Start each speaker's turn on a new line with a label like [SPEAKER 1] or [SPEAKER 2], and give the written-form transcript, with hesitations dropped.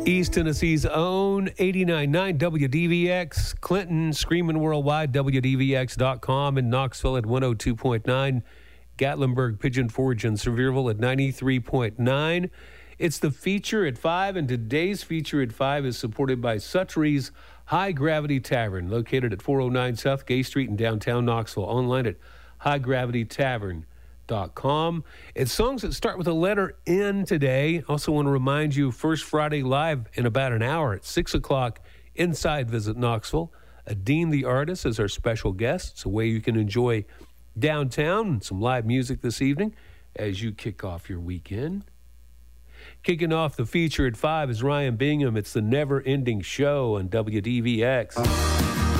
[SPEAKER 1] East Tennessee's own 89.9 WDVX, Clinton, screaming worldwide, WDVX.com, in Knoxville at 102.9, Gatlinburg, Pigeon Forge, and Sevierville at 93.9. It's the feature at 5, and today's feature at 5 is supported by Suttrie's High Gravity Tavern, located at 409 South Gay Street in downtown Knoxville. Online at highgravitytavern.com. It's songs that start with the letter N today. Also want to remind you, First Friday Live in about an hour at 6 o'clock inside Visit Knoxville. Adeem the Artist is our special guest. It's a way you can enjoy downtown and some live music this evening as you kick off your weekend. Kicking off the feature at 5 is Ryan Bingham. It's the Never Ending Show on WDVX.